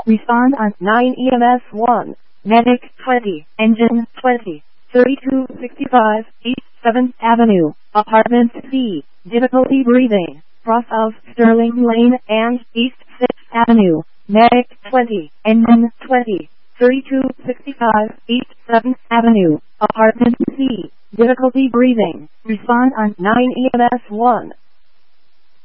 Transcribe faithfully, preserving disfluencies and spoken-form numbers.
Respond on nine E M S one. Medic twenty. Engine twenty. thirty-two sixty-five East seventh Avenue. Apartment C. Difficulty breathing. Cross of Sterling Lane and East sixth Avenue. Medic twenty. Engine twenty. thirty-two sixty-five East seventh Avenue. Apartment C. Difficulty breathing. Respond on nine E M S one.